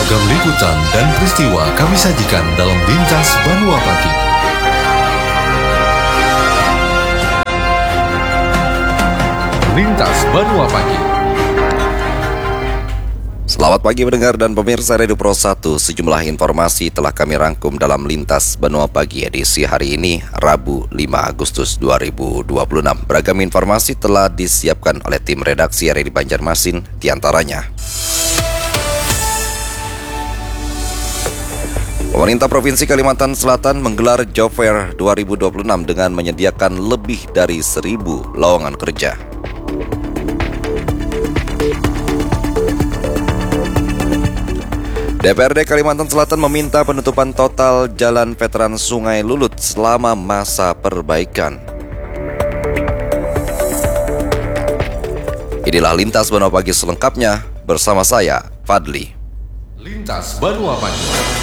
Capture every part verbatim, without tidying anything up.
Beragam liputan dan peristiwa kami sajikan dalam Lintas Banua Pagi. Lintas Banua Pagi. Selamat pagi pendengar dan pemirsa Radio Pro satu. Sejumlah informasi telah kami rangkum dalam Lintas Banua Pagi edisi hari ini, Rabu lima Agustus dua ribu dua puluh enam. Beragam informasi telah disiapkan oleh tim redaksi R R I Banjarmasin, diantaranya: Pemerintah Provinsi Kalimantan Selatan menggelar Job Fair dua ribu dua puluh enam dengan menyediakan lebih dari seribu lowongan kerja. D P R D Kalimantan Selatan meminta penutupan total jalan veteran Sungai Lulut selama masa perbaikan. Inilah Lintas Banua Pagi selengkapnya bersama saya, Fadli. Lintas Banua Pagi.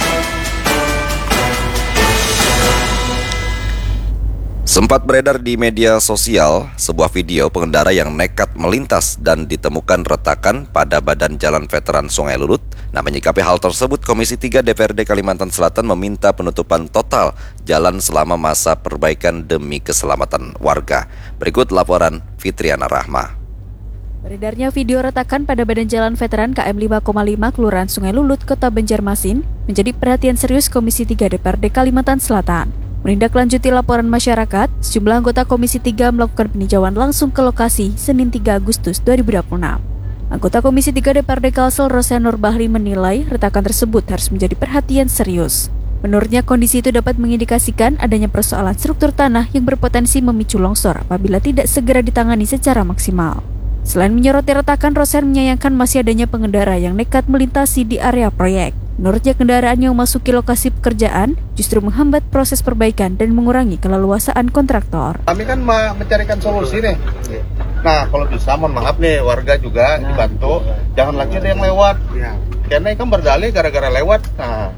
Sempat beredar di media sosial sebuah video pengendara yang nekat melintas dan ditemukan retakan pada badan jalan veteran Sungai Lulut. Nah, menyikapi hal tersebut, Komisi tiga D P R D Kalimantan Selatan meminta penutupan total jalan selama masa perbaikan demi keselamatan warga. Berikut laporan Fitriana Rahma. Beredarnya video retakan pada badan jalan veteran K M lima koma lima Kelurahan Sungai Lulut, Kota Banjarmasin menjadi perhatian serius Komisi tiga D P R D Kalimantan Selatan. Menindaklanjuti laporan masyarakat, sejumlah anggota Komisi tiga melakukan peninjauan langsung ke lokasi Senin tiga Agustus dua ribu dua puluh enam. Anggota Komisi tiga D P R D Kalsel Rosanur Bahri menilai retakan tersebut harus menjadi perhatian serius. Menurutnya, kondisi itu dapat mengindikasikan adanya persoalan struktur tanah yang berpotensi memicu longsor apabila tidak segera ditangani secara maksimal. Selain menyoroti retakan, Rosan menyayangkan masih adanya pengendara yang nekat melintasi di area proyek. Menurutnya, kendaraan yang memasuki lokasi pekerjaan justru menghambat proses perbaikan dan mengurangi keleluasaan kontraktor. Kami kan mencarikan solusi nih. Nah, kalau bisa mohon maaf nih, warga juga dibantu, jangan lagi ada yang lewat. Karena kan berdalih gara-gara lewat. Nah,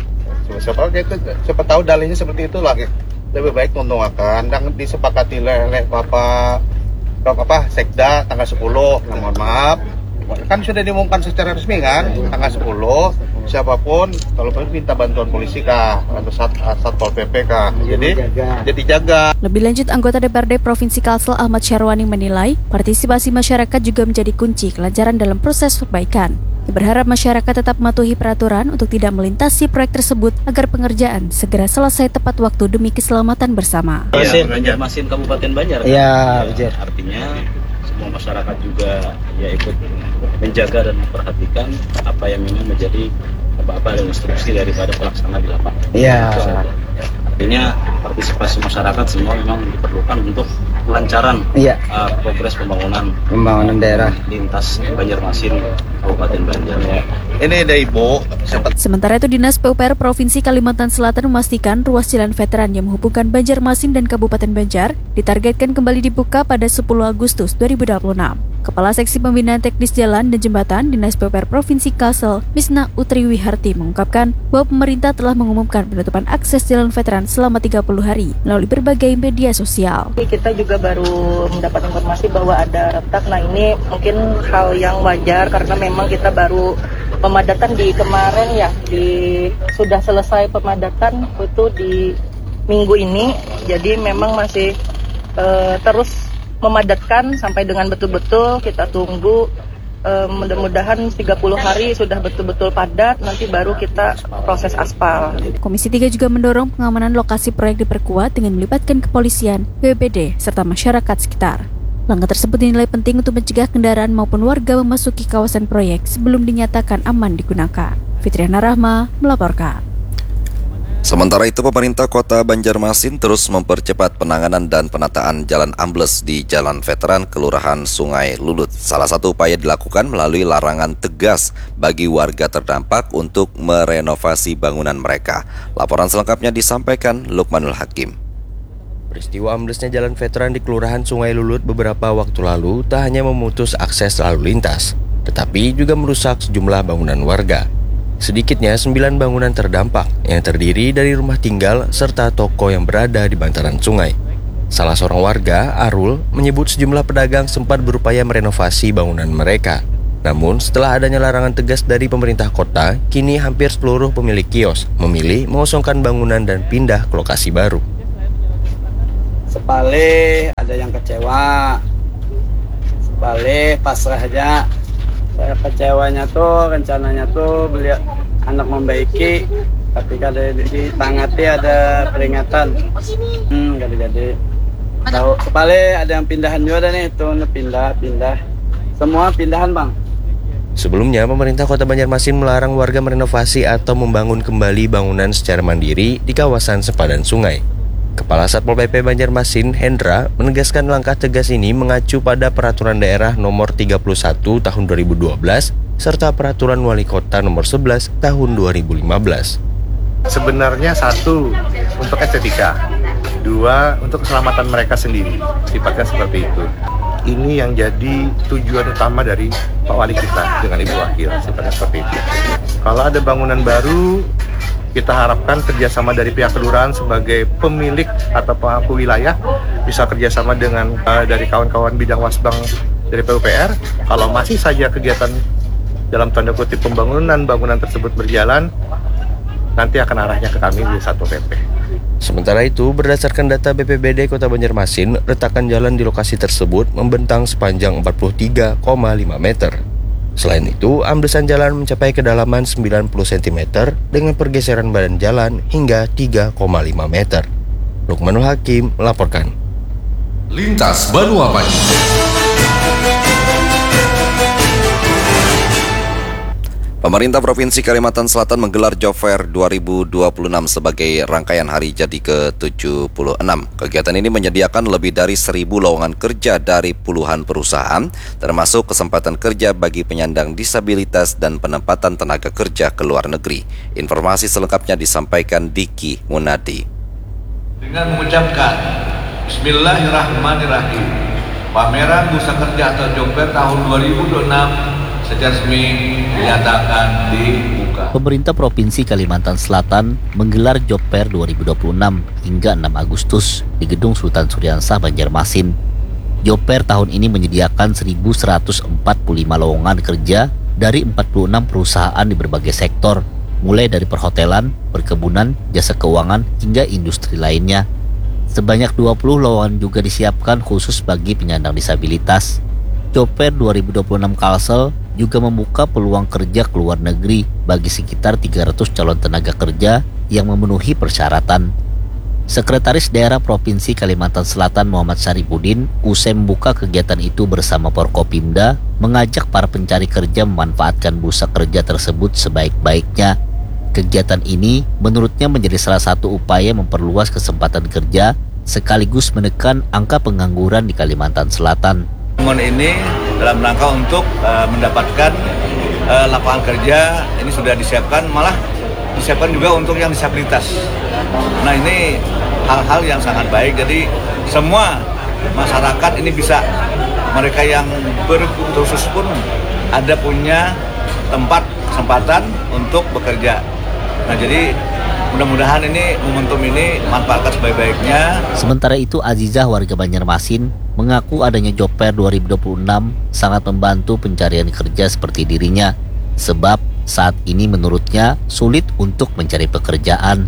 siapa, itu, siapa tahu dalihnya seperti itu lagi. Lebih baik menunggukan dan disepakati oleh Bapak apa Sekda tanggal sepuluh. Nah, mohon maaf, kan sudah diumumkan secara resmi kan tanggal sepuluh. Siapapun kalau perlu minta bantuan polisi kah atau sat, satpol P P kah, jadi jadi jaga. Lebih lanjut, anggota D P R D Provinsi Kalsel Ahmad Syarwani menilai partisipasi masyarakat juga menjadi kunci kelancaran dalam proses perbaikan. Dia berharap masyarakat tetap mematuhi peraturan untuk tidak melintasi proyek tersebut agar pengerjaan segera selesai tepat waktu demi keselamatan bersama. Ya, Banjarmasin Kabupaten Banjar. Kan? Ya, ya, artinya semua masyarakat juga ya ikut menjaga dan memperhatikan apa yang memang menjadi apa-apa dan instruksi daripada pelaksana di lapangan. Iya. Artinya partisipasi masyarakat semua memang diperlukan untuk kelancaran ya. uh, progres pembangunan pembangunan daerah lintas Banjarmasin Kabupaten Banjar. Ya. Ini ada Ibu. Sementara itu, Dinas P U P R Provinsi Kalimantan Selatan memastikan ruas jalan veteran yang menghubungkan Banjarmasin dan Kabupaten Banjar ditargetkan kembali dibuka pada sepuluh Agustus dua ribu dua puluh enam. Kepala Seksi Pembinaan Teknis Jalan dan Jembatan Dinas P U P R Provinsi Kalsel, Misna Utri Wiharti, mengungkapkan bahwa pemerintah telah mengumumkan penutupan akses jalan veteran selama tiga puluh hari melalui berbagai media sosial. Kita juga baru mendapat informasi bahwa ada retak. Nah, ini mungkin hal yang wajar karena memang kita baru pemadatan di kemarin ya, di sudah selesai pemadatan itu di minggu ini. Jadi memang masih uh, terus memadatkan sampai dengan betul-betul kita tunggu. Uh, mudah-mudahan tiga puluh hari sudah betul-betul padat, nanti baru kita proses aspal. Komisi tiga juga mendorong pengamanan lokasi proyek diperkuat dengan melibatkan kepolisian, B P B D, serta masyarakat sekitar. Langkah tersebut dinilai penting untuk mencegah kendaraan maupun warga memasuki kawasan proyek sebelum dinyatakan aman digunakan. Fitriana Rahma melaporkan. Sementara itu, pemerintah Kota Banjarmasin terus mempercepat penanganan dan penataan jalan ambles di Jalan Veteran Kelurahan Sungai Lulut. Salah satu upaya dilakukan melalui larangan tegas bagi warga terdampak untuk merenovasi bangunan mereka. Laporan selengkapnya disampaikan Lukmanul Hakim. Peristiwa amblesnya jalan veteran di Kelurahan Sungai Lulut beberapa waktu lalu tak hanya memutus akses lalu lintas, tetapi juga merusak sejumlah bangunan warga. Sedikitnya sembilan bangunan terdampak yang terdiri dari rumah tinggal serta toko yang berada di bantaran sungai. Salah seorang warga, Arul, menyebut sejumlah pedagang sempat berupaya merenovasi bangunan mereka. Namun, setelah adanya larangan tegas dari pemerintah kota, kini hampir seluruh pemilik kios memilih mengosongkan bangunan dan pindah ke lokasi baru. Sepale ada yang kecewa, sepale pasrah aja. Saya kecewanya tuh rencananya tuh beliau anak membaiki, tapi kada ditangati ada peringatan. Hmm, kada jadi. Tahu sepale ada yang pindahan juga nih, tuh pindah pindah. Semua pindahan bang. Sebelumnya, pemerintah Kota Banjarmasin melarang warga merenovasi atau membangun kembali bangunan secara mandiri di kawasan sepadan sungai. Kepala Satpol P P Banjarmasin, Hendra, menegaskan langkah tegas ini mengacu pada Peraturan Daerah Nomor tiga puluh satu Tahun dua ribu dua belas serta Peraturan Wali Kota Nomor sebelas Tahun dua ribu lima belas. Sebenarnya satu, untuk estetika. Dua, untuk keselamatan mereka sendiri. Sifatnya seperti itu. Ini yang jadi tujuan utama dari Pak Wali kita dengan Ibu Wakil, sifatnya seperti itu. Kalau ada bangunan baru, kita harapkan kerjasama dari pihak kelurahan sebagai pemilik atau pemangku wilayah, bisa kerjasama dengan uh, dari kawan-kawan bidang wasbang dari P U P R. Kalau masih saja kegiatan dalam tanda kutip pembangunan bangunan tersebut berjalan, nanti akan arahnya ke kami di Satpol P P. Sementara itu, berdasarkan data B P B D Kota Banjarmasin, retakan jalan di lokasi tersebut membentang sepanjang empat puluh tiga koma lima meter. Selain itu, amblesan jalan mencapai kedalaman sembilan puluh sentimeter dengan pergeseran badan jalan hingga tiga koma lima meter. Lukmanul Hakim melaporkan. Lintas Banua Pagi. Pemerintah Provinsi Kalimantan Selatan menggelar Job Fair dua ribu dua puluh enam sebagai rangkaian hari jadi ke tujuh puluh enam. Kegiatan ini menyediakan lebih dari seribu lowongan kerja dari puluhan perusahaan, termasuk kesempatan kerja bagi penyandang disabilitas dan penempatan tenaga kerja ke luar negeri. Informasi selengkapnya disampaikan Diki Munadi. Dengan mengucapkan Bismillahirrahmanirrahim, pameran Bursa Kerja atau Job Fair tahun dua ribu dua puluh enam secara resmi dinyatakan dibuka. Pemerintah Provinsi Kalimantan Selatan menggelar Job Fair dua ribu dua puluh enam hingga enam Agustus di Gedung Sultan Syuriansah Banjarmasin. Job Fair tahun ini menyediakan seribu seratus empat puluh lima lowongan kerja dari empat puluh enam perusahaan di berbagai sektor, mulai dari perhotelan, perkebunan, jasa keuangan, hingga industri lainnya. Sebanyak dua puluh lowongan juga disiapkan khusus bagi penyandang disabilitas. Job Fair dua ribu dua puluh enam Kalsel juga membuka peluang kerja ke luar negeri bagi sekitar tiga ratus calon tenaga kerja yang memenuhi persyaratan. Sekretaris Daerah Provinsi Kalimantan Selatan Muhammad Syarifuddin usai membuka kegiatan itu bersama Forkopimda mengajak para pencari kerja memanfaatkan bursa kerja tersebut sebaik-baiknya. Kegiatan ini menurutnya menjadi salah satu upaya memperluas kesempatan kerja sekaligus menekan angka pengangguran di Kalimantan Selatan. Momen ini dalam rangka untuk uh, mendapatkan uh, lapangan kerja ini sudah disiapkan, malah disiapkan juga untuk yang disabilitas. Nah, ini hal-hal yang sangat baik, jadi semua masyarakat ini bisa, mereka yang berkhusus pun ada punya tempat kesempatan untuk bekerja. Nah, jadi mudah-mudahan ini momentum ini manfaatkan sebaik-baiknya. Sementara itu, Azizah warga Banjarmasin mengaku adanya Job Fair dua ribu dua puluh enam sangat membantu pencarian kerja seperti dirinya, sebab saat ini menurutnya sulit untuk mencari pekerjaan.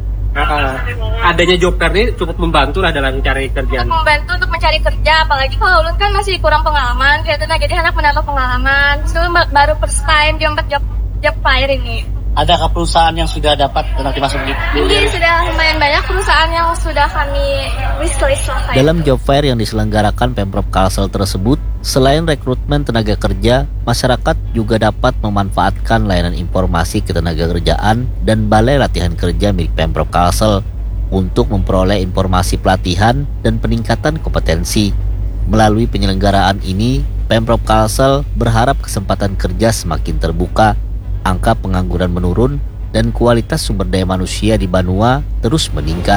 Nah, adanya Job Fair ini cukup membantu lah dalam mencari kerjaan. Cukup membantu untuk mencari kerja, apalagi kalau ulun kan masih kurang pengalaman, kelihatannya jadi anak menambah pengalaman. Itu baru first time jombat job job fair ini. Adakah perusahaan yang sudah dapat nanti masuk di? Ini sudah lumayan banyak perusahaan yang sudah kami wishlist lah. Dalam Job Fair yang diselenggarakan Pemprov Kalsel tersebut, selain rekrutmen tenaga kerja, masyarakat juga dapat memanfaatkan layanan informasi ketenagakerjaan dan balai latihan kerja milik Pemprov Kalsel untuk memperoleh informasi pelatihan dan peningkatan kompetensi. Melalui penyelenggaraan ini, Pemprov Kalsel berharap kesempatan kerja semakin terbuka, angka pengangguran menurun, dan kualitas sumber daya manusia di Banua terus meningkat.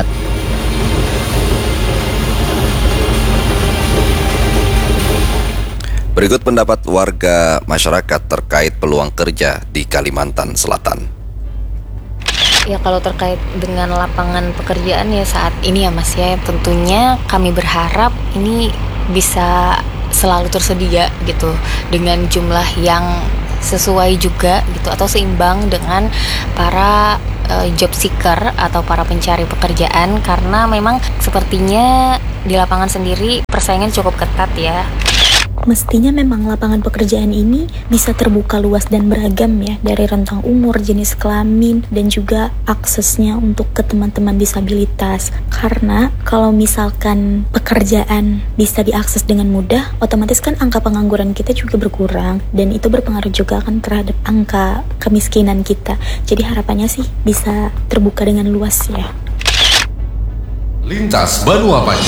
Berikut pendapat warga masyarakat terkait peluang kerja di Kalimantan Selatan. Ya, kalau terkait dengan lapangan pekerjaan ya saat ini ya Mas ya, tentunya kami berharap ini bisa selalu tersedia gitu dengan jumlah yang sesuai juga gitu atau seimbang dengan para uh, job seeker atau para pencari pekerjaan, karena memang sepertinya di lapangan sendiri persaingan cukup ketat ya. Mestinya memang lapangan pekerjaan ini bisa terbuka luas dan beragam ya, dari rentang umur, jenis kelamin, dan juga aksesnya untuk ke teman-teman disabilitas. Karena kalau misalkan pekerjaan bisa diakses dengan mudah, otomatis kan angka pengangguran kita juga berkurang, dan itu berpengaruh juga kan terhadap angka kemiskinan kita. Jadi harapannya sih bisa terbuka dengan luas ya. Lintas Banua Pagi.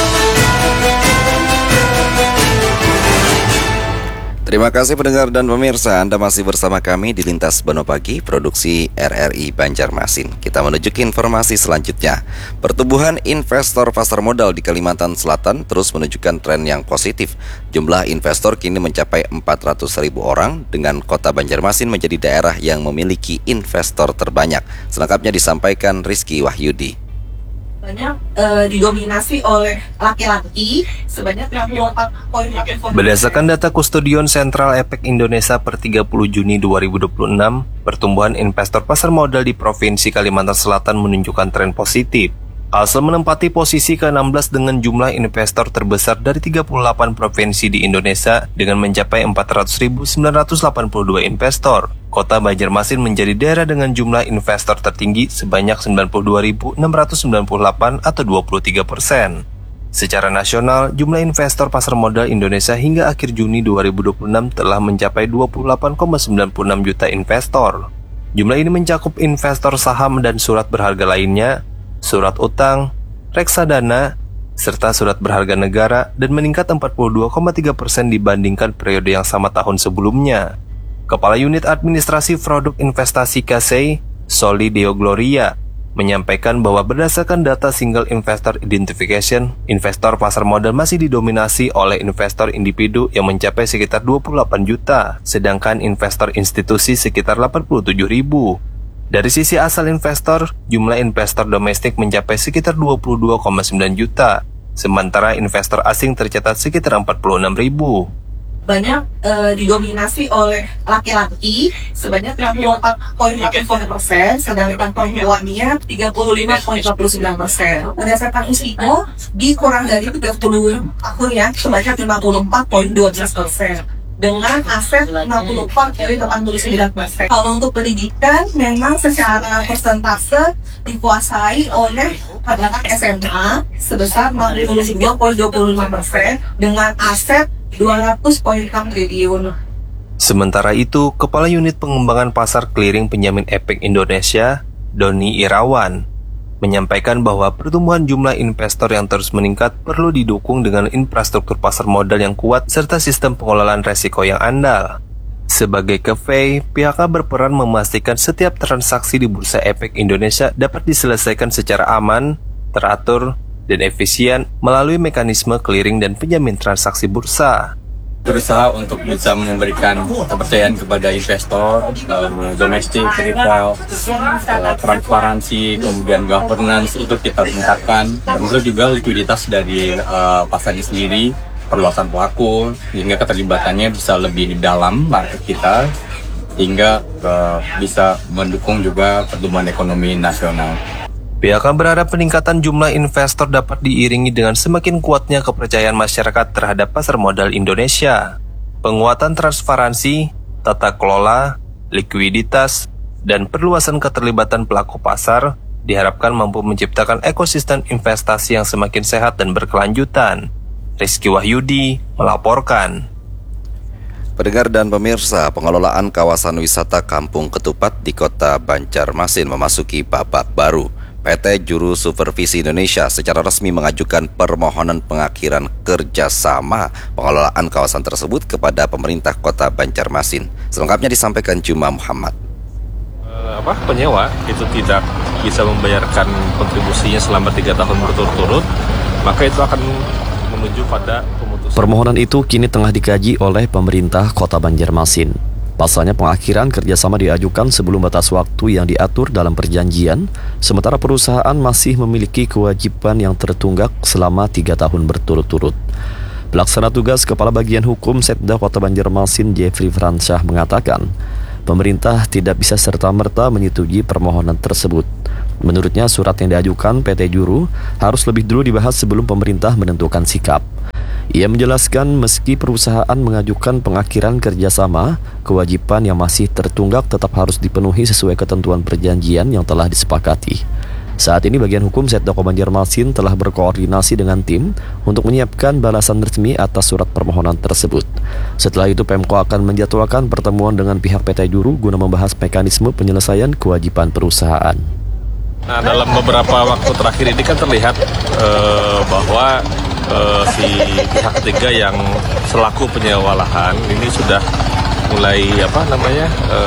Terima kasih pendengar dan pemirsa, Anda masih bersama kami di Lintas Banua Pagi, produksi R R I Banjarmasin. Kita menuju ke informasi selanjutnya. Pertumbuhan investor pasar modal di Kalimantan Selatan terus menunjukkan tren yang positif. Jumlah investor kini mencapai empat ratus ribu orang, dengan kota Banjarmasin menjadi daerah yang memiliki investor terbanyak. Selengkapnya disampaikan Rizky Wahyudi. Banyak uh, didominasi oleh laki-laki sebanyak enam puluh empat koma delapan. Berdasarkan data Kustodion Sentral Efek Indonesia per tiga puluh Juni dua ribu dua puluh enam, pertumbuhan investor pasar modal di Provinsi Kalimantan Selatan menunjukkan tren positif. Kalsel menempati posisi ke enam belas dengan jumlah investor terbesar dari tiga puluh delapan provinsi di Indonesia dengan mencapai empat ratus ribu sembilan ratus delapan puluh dua investor. Kota Banjarmasin menjadi daerah dengan jumlah investor tertinggi sebanyak sembilan puluh dua ribu enam ratus sembilan puluh delapan atau dua puluh tiga persen. Secara nasional, jumlah investor pasar modal Indonesia hingga akhir Juni dua ribu dua puluh enam telah mencapai dua puluh delapan koma sembilan puluh enam juta investor. Jumlah ini mencakup investor saham dan surat berharga lainnya, surat utang, reksadana, serta surat berharga negara, dan meningkat empat puluh dua koma tiga persen dibandingkan periode yang sama tahun sebelumnya. Kepala Unit Administrasi Produk Investasi K S E I, Soli Deo Gloria, menyampaikan bahwa berdasarkan data Single Investor Identification, investor pasar modal masih didominasi oleh investor individu yang mencapai sekitar dua puluh delapan juta, sedangkan investor institusi sekitar delapan puluh tujuh ribu. Dari sisi asal investor, jumlah investor domestik mencapai sekitar dua puluh dua koma sembilan juta, sementara investor asing tercatat sekitar empat puluh enam ribu. Banyak uh, didominasi oleh laki-laki sebanyak enam puluh empat koma delapan persen, sedangkan perempuannya tiga puluh lima koma empat puluh sembilan persen. Berdasarkan usia, dikurang dari tiga puluh tahun ya, sebanyak lima puluh empat koma dua belas persen. Dengan aset enam puluh empat koma delapan puluh sembilan persen. Kalau untuk pendidikan, memang secara persentase dikuasai oleh anak S M A sebesar enam puluh sembilan koma dua puluh lima persen dengan aset dua ratus koma enam triliun. Sementara itu, Kepala Unit Pengembangan Pasar Clearing Penjamin Efek Indonesia, Doni Irawan, menyampaikan bahwa pertumbuhan jumlah investor yang terus meningkat perlu didukung dengan infrastruktur pasar modal yang kuat serta sistem pengelolaan resiko yang andal. Sebagai K F E I, pihaknya berperan memastikan setiap transaksi di Bursa Efek Indonesia dapat diselesaikan secara aman, teratur, dan efisien melalui mekanisme clearing dan penjamin transaksi bursa. Berusaha untuk bisa memberikan kepercayaan kepada investor, um, domestik, retail, uh, transparansi, kemudian governance itu kita tingkatkan, tentu juga likuiditas dari uh, pasarnya sendiri, perluasan pelaku, sehingga keterlibatannya bisa lebih dalam market kita, hingga uh, bisa mendukung juga pertumbuhan ekonomi nasional. Pihaknya berharap peningkatan jumlah investor dapat diiringi dengan semakin kuatnya kepercayaan masyarakat terhadap pasar modal Indonesia. Penguatan transparansi, tata kelola, likuiditas, dan perluasan keterlibatan pelaku pasar diharapkan mampu menciptakan ekosistem investasi yang semakin sehat dan berkelanjutan. Rizky Wahyudi melaporkan. Pendengar dan pemirsa, pengelolaan kawasan wisata Kampung Ketupat di Kota Banjarmasin memasuki babak baru. P T Juru Supervisi Indonesia secara resmi mengajukan permohonan pengakhiran kerjasama pengelolaan kawasan tersebut kepada pemerintah Kota Banjarmasin. Selengkapnya disampaikan Juma Muhammad. Uh, apa penyewa itu tidak bisa membayarkan kontribusinya selama tiga tahun berturut-turut, maka itu akan menuju pada pemutusan. Permohonan itu kini tengah dikaji oleh pemerintah Kota Banjarmasin. Pasalnya pengakhiran kerjasama diajukan sebelum batas waktu yang diatur dalam perjanjian, sementara perusahaan masih memiliki kewajiban yang tertunggak selama tiga tahun berturut-turut. Pelaksana tugas Kepala Bagian Hukum Setda Kota Banjarmasin Jeffrey Fransyah mengatakan, pemerintah tidak bisa serta-merta menyetujui permohonan tersebut. Menurutnya surat yang diajukan P T Juru harus lebih dulu dibahas sebelum pemerintah menentukan sikap. Ia menjelaskan meski perusahaan mengajukan pengakhiran kerjasama, kewajiban yang masih tertunggak tetap harus dipenuhi sesuai ketentuan perjanjian yang telah disepakati. Saat ini bagian hukum Setda Kota Banjarmasin telah berkoordinasi dengan tim untuk menyiapkan balasan resmi atas surat permohonan tersebut. Setelah itu Pemko akan menjadwalkan pertemuan dengan pihak P T Juru guna membahas mekanisme penyelesaian kewajiban perusahaan. Nah, dalam beberapa waktu terakhir ini kan terlihat eh, bahwa eh, si pihak ketiga yang selaku penyewa lahan ini sudah mulai apa namanya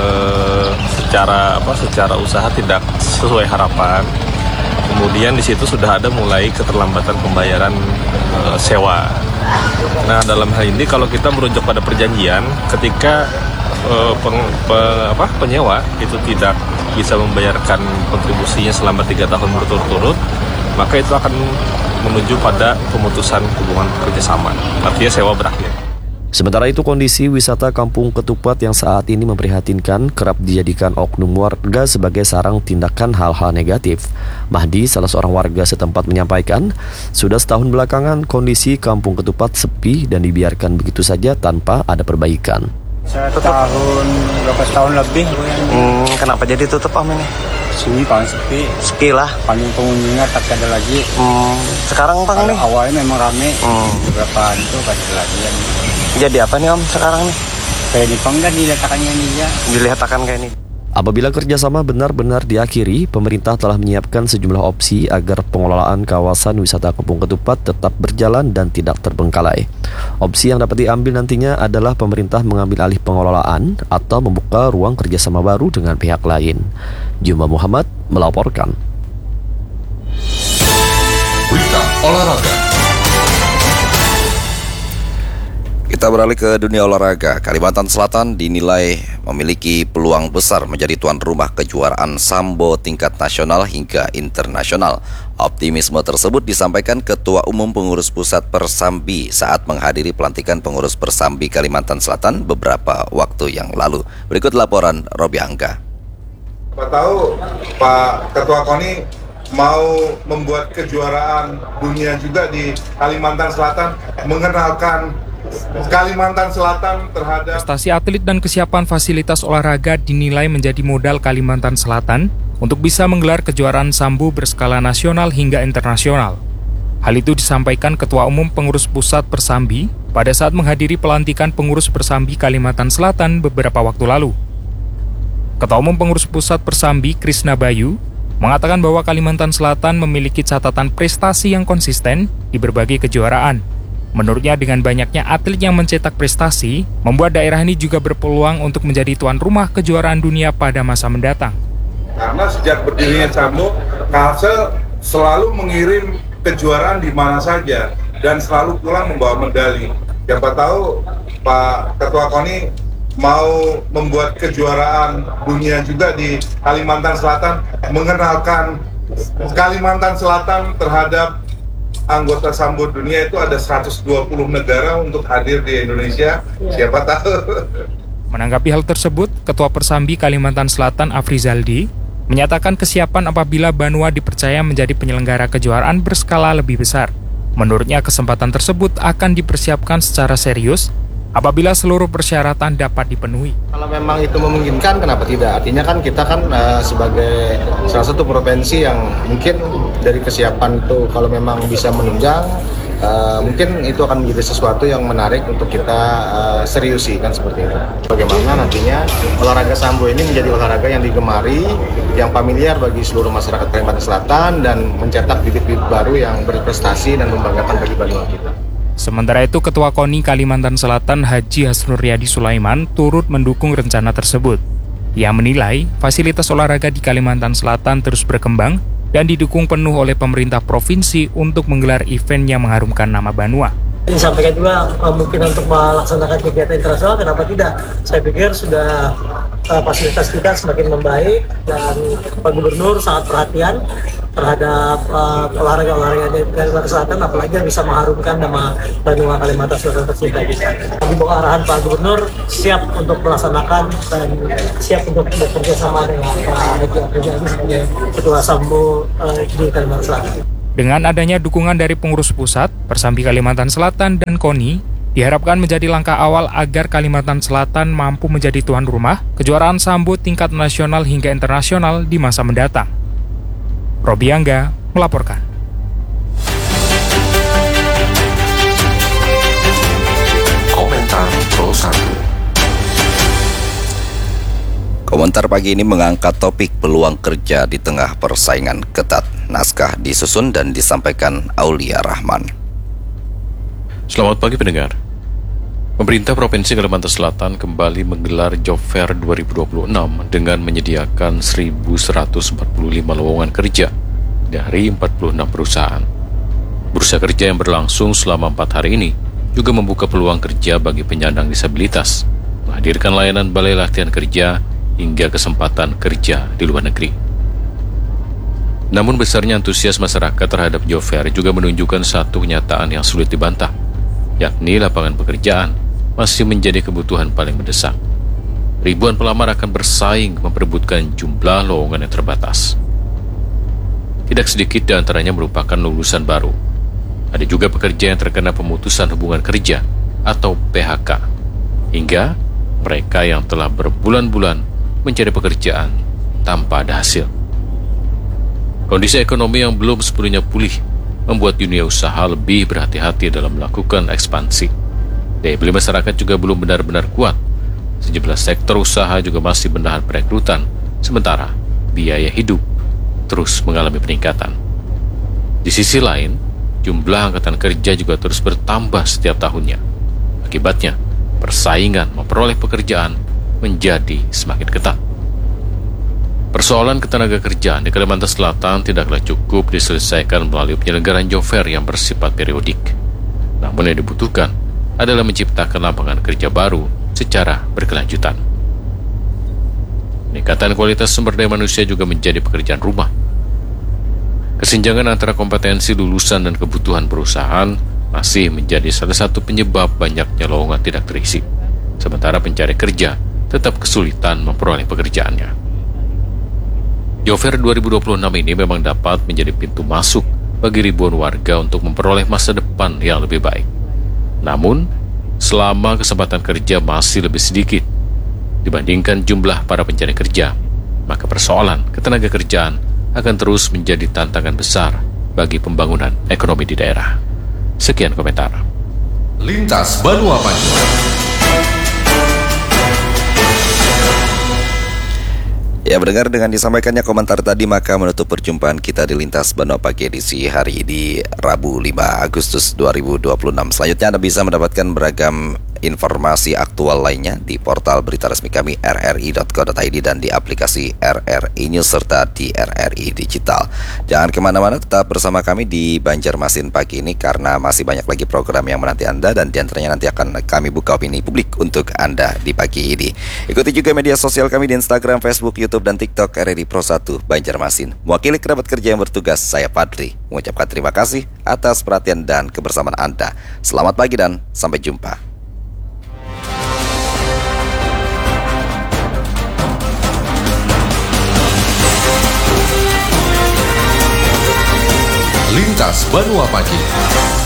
eh, secara apa secara usaha tidak sesuai harapan. Kemudian di situ sudah ada mulai keterlambatan pembayaran e, sewa. Nah, dalam hal ini kalau kita merujuk pada perjanjian, ketika e, peng, pe, apa, penyewa itu tidak bisa membayarkan kontribusinya selama tiga tahun berturut-turut, maka itu akan menuju pada pemutusan hubungan kerjasama. Artinya sewa berakhir. Sementara itu kondisi wisata Kampung Ketupat yang saat ini memprihatinkan kerap dijadikan oknum warga sebagai sarang tindakan hal-hal negatif. Mahdi, salah seorang warga setempat menyampaikan, sudah setahun belakangan kondisi Kampung Ketupat sepi dan dibiarkan begitu saja tanpa ada perbaikan. Setahun, berapa tahun lebih. Hmm, kenapa jadi tutup Om ini? Sini paling sepi. Sepi lah. Paling pengunjungnya tak ada lagi. Hmm, sekarang Bang nih? Awalnya memang rame, hmm. beberapa itu gak ada lagi. Jadi apa nih Om sekarang nih? Kayak di Pangga diletakannya ini ya. Diletakan kayak ini. Apabila kerjasama benar-benar diakhiri, pemerintah telah menyiapkan sejumlah opsi agar pengelolaan kawasan wisata Kampung Ketupat tetap berjalan dan tidak terbengkalai. Opsi yang dapat diambil nantinya adalah pemerintah mengambil alih pengelolaan atau membuka ruang kerjasama baru dengan pihak lain. Juma Muhammad melaporkan. Berita olahraga. Kita beralih ke dunia olahraga. Kalimantan Selatan dinilai memiliki peluang besar menjadi tuan rumah kejuaraan sambo tingkat nasional hingga internasional. Optimisme tersebut disampaikan Ketua Umum Pengurus Pusat Persambi saat menghadiri pelantikan pengurus Persambi Kalimantan Selatan beberapa waktu yang lalu. Berikut laporan Robi Angga. Pak tahu Pak Ketua KONI mau membuat kejuaraan dunia juga di Kalimantan Selatan, mengenalkan Kalimantan Selatan terhadap prestasi atlet dan kesiapan fasilitas olahraga dinilai menjadi modal Kalimantan Selatan untuk bisa menggelar kejuaraan sambo berskala nasional hingga internasional. Hal itu disampaikan Ketua Umum Pengurus Pusat Persambi pada saat menghadiri pelantikan pengurus Persambi Kalimantan Selatan beberapa waktu lalu. Ketua Umum Pengurus Pusat Persambi Krisna Bayu mengatakan bahwa Kalimantan Selatan memiliki catatan prestasi yang konsisten di berbagai kejuaraan. Menurutnya dengan banyaknya atlet yang mencetak prestasi, membuat daerah ini juga berpeluang untuk menjadi tuan rumah kejuaraan dunia pada masa mendatang. Karena sejak berdirinya Sambo, Kalsel selalu mengirim kejuaraan di mana saja dan selalu pulang membawa medali. Siapa tahu Pak Ketua KONI mau membuat kejuaraan dunia juga di Kalimantan Selatan, mengenalkan Kalimantan Selatan terhadap anggota Sambo dunia. Itu ada seratus dua puluh negara untuk hadir di Indonesia, siapa tahu. Menanggapi hal tersebut, Ketua Persambi Kalimantan Selatan Afrizaldi menyatakan kesiapan apabila Banua dipercaya menjadi penyelenggara kejuaraan berskala lebih besar. Menurutnya kesempatan tersebut akan dipersiapkan secara serius apabila seluruh persyaratan dapat dipenuhi. Kalau memang itu memungkinkan, kenapa tidak? Artinya kan kita kan uh, sebagai salah satu provinsi yang mungkin dari kesiapan itu kalau memang bisa menunjang, uh, mungkin itu akan menjadi sesuatu yang menarik untuk kita uh, seriusi kan seperti itu. Bagaimana nantinya olahraga sambo ini menjadi olahraga yang digemari, yang familiar bagi seluruh masyarakat Kalimantan Selatan dan mencetak bibit-bibit baru yang berprestasi dan membanggakan bagi Banua kita. Sementara itu, Ketua KONI Kalimantan Selatan Haji Hasnur Riyadi Sulaiman turut mendukung rencana tersebut. Ia menilai fasilitas olahraga di Kalimantan Selatan terus berkembang dan didukung penuh oleh pemerintah provinsi untuk menggelar event yang mengharumkan nama Banua. Disampaikan juga uh, mungkin untuk melaksanakan kegiatan internasional, kenapa tidak? Saya pikir sudah uh, fasilitas kita semakin membaik dan Pak Gubernur sangat perhatian terhadap uh, olahraga-olahraga di Kalimantan Selatan, apalagi yang bisa mengharumkan nama benua Kalimantan Selatan tercinta kita. Di bawah arahan Pak Gubernur siap untuk melaksanakan dan siap untuk bekerja sama dengan Pak Haji Apriyadi sebagai Ketua Sambo uh, di Kalimantan Selatan. Dengan adanya dukungan dari pengurus pusat, Persambi Kalimantan Selatan dan KONI, diharapkan menjadi langkah awal agar Kalimantan Selatan mampu menjadi tuan rumah kejuaraan sambo tingkat nasional hingga internasional di masa mendatang. Robi Angga melaporkan. Komentar Pro satu. Komentar pagi ini mengangkat topik peluang kerja di tengah persaingan ketat. Naskah disusun dan disampaikan Aulia Rahman. Selamat pagi pendengar. Pemerintah Provinsi Kalimantan Selatan kembali menggelar Job Fair dua ribu dua puluh enam dengan menyediakan seribu seratus empat puluh lima lowongan kerja dari empat puluh enam perusahaan. Bursa kerja yang berlangsung selama empat hari ini juga membuka peluang kerja bagi penyandang disabilitas, menghadirkan layanan balai latihan kerja hingga kesempatan kerja di luar negeri. Namun besarnya antusias masyarakat terhadap Job Fair juga menunjukkan satu kenyataan yang sulit dibantah, yakni lapangan pekerjaan masih menjadi kebutuhan paling mendesak. Ribuan pelamar akan bersaing memperebutkan jumlah lowongan yang terbatas. Tidak sedikit di antaranya merupakan lulusan baru. Ada juga pekerja yang terkena pemutusan hubungan kerja atau P H K, hingga mereka yang telah berbulan-bulan mencari pekerjaan tanpa ada hasil. Kondisi ekonomi yang belum sepenuhnya pulih membuat dunia usaha lebih berhati-hati dalam melakukan ekspansi. Daya beli masyarakat juga belum benar-benar kuat. Sejumlah sektor usaha juga masih menahan perekrutan, sementara biaya hidup terus mengalami peningkatan. Di sisi lain, jumlah angkatan kerja juga terus bertambah setiap tahunnya. Akibatnya, persaingan memperoleh pekerjaan menjadi semakin ketat. Persoalan ketenaga kerjaan di Kalimantan Selatan tidaklah cukup diselesaikan melalui penyelenggaraan Job Fair yang bersifat periodik. Namun yang dibutuhkan adalah menciptakan lapangan kerja baru secara berkelanjutan. Peningkatan kualitas sumber daya manusia juga menjadi pekerjaan rumah. Kesenjangan antara kompetensi lulusan dan kebutuhan perusahaan masih menjadi salah satu penyebab banyaknya lowongan tidak terisi, sementara pencari kerja tetap kesulitan memperoleh pekerjaannya. Job Fair dua ribu dua puluh enam ini memang dapat menjadi pintu masuk bagi ribuan warga untuk memperoleh masa depan yang lebih baik. Namun, selama kesempatan kerja masih lebih sedikit dibandingkan jumlah para pencari kerja, maka persoalan ketenaga kerjaan akan terus menjadi tantangan besar bagi pembangunan ekonomi di daerah. Sekian komentar. Lintas Banua Pagi. Ya, mendengar dengan disampaikannya komentar tadi, maka menutup perjumpaan kita di Lintas Banua Pagi edisi hari ini Rabu lima Agustus dua ribu dua puluh enam. Selanjutnya Anda bisa mendapatkan beragam informasi aktual lainnya di portal berita resmi kami r r i dot co dot i d dan di aplikasi R R I News serta di R R I Digital. Jangan kemana-mana, tetap bersama kami di Banjarmasin pagi ini karena masih banyak lagi program yang menanti Anda dan diantaranya nanti akan kami buka opini publik untuk Anda di pagi ini. Ikuti juga media sosial kami di Instagram, Facebook, YouTube, dan TikTok R R I Pro satu Banjarmasin. Mewakili kerabat kerja yang bertugas, saya Padri mengucapkan terima kasih atas perhatian dan kebersamaan Anda. Selamat pagi dan sampai jumpa. Lintas Banua Pagi.